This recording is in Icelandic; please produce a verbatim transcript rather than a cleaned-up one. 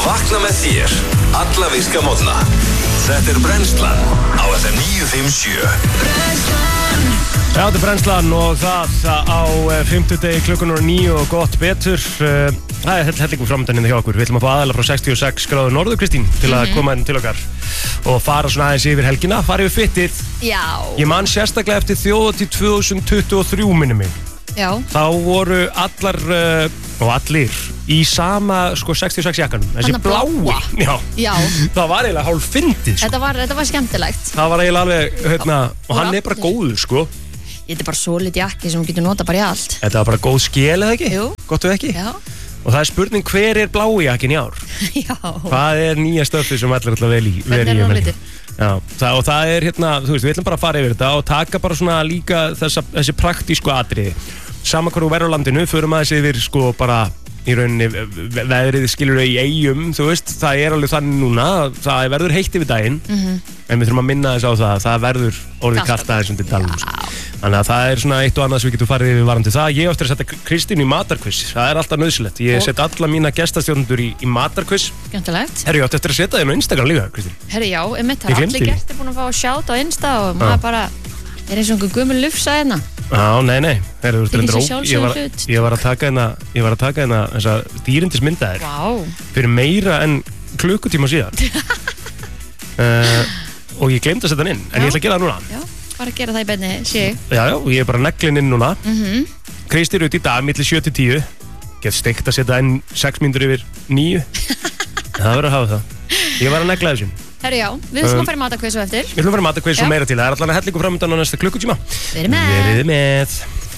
Vakna með þér alla virka morgna. Þetta er Brennslan á F M níu fimm sjö. Brennslan. Já, þetta er Brennslan og það á fimmtudegi klukkan níu og gott betur. Það er hellingu framöndan hjá okkur. Við ætlum að fá aðalega frá sextíu og sex gráður norður, Kristín, til að koma inn til okkar og fara svona aðeins yfir helgina, fara yfir fittið. Já. Ég man sérstaklega eftir þjóðhátíð tvö þúsund tuttugu og þrjú minni mig. Já. Þá voru allar uh, og allir í sama sko sextíu og sex jakkanum. Þessi blái. Já. Já. Það var eiginlega hálf fyndið sko. Þetta var, þetta var skemmtilegt. Það var eiginlega alveg, hérna, og hann er bara góður sko. Þetta er bara solid jakki sem hún getur nota bara í allt. Þetta var bara góð skel eða ekki? Jú. Gott eða ekki? Já. Og það er spurning, hver er blái jakkin í ár? Já. Hvað er nýja stöfið sem allir ætla að vel í? Hvernig er það litur? Já, það, og það er hérna, þú veist, við ætlum bara að fara yfir þetta og taka bara svona líka þessa, þessi praktísku atriði. Sama hvað þú verður á landinu, förum aðeins yfir sko bara í rauninni veðrið skilur í eigum, þú veist, það er alveg þannig núna, það verður heitt yfir daginn, mm-hmm. en við þurfum að minna þess á það, það verður orðið kalt aðeins undir dalum. Þannig að það er svona eitt og annað sem við getum farið yfir varandi það. Ég áttur að setja Kristín í matarquiz, það er alltaf nöðsilegt. Ég set alla mína gestastjórnendur í, í matarquiz. Skemmtilegt. Herri, ég átti eftir að setja þér á Instagram líka, Kristín. Herri, já, einmitt, það er allir gestir búin að fá að sjáta á Insta og maður bara er eins og einhver gömul lufsa hérna. Já, nei, nei. Herri, þú Þykir veist, sér ég var, sjálfsögðu hlut. ég var að taka hérna, ég var að taka hérna þessa dýrindismyndaðir. Vá. Fyrir meira en klukkutíma síðan. uh, og ég glemdi að setja hann inn, en Já. ég ætla að gera það núna. Já, bara að gera það í beinni, sé ég. Já, já, og ég er bara neglinn inn núna. Mhm. Kristi er út í dag, milli sjö til tíu. Get steikt að setja inn sex mínútur yfir níu. Það verður að hafa það. Ég var að negla þessum. Herri, já, við ætlum að fara í matarquiz og eftir. Við ætlum að fara að matarquiz Já. og meira til. Það er allan að hellingu framöndan á næsta klukkutíma. Verið með. Verið með.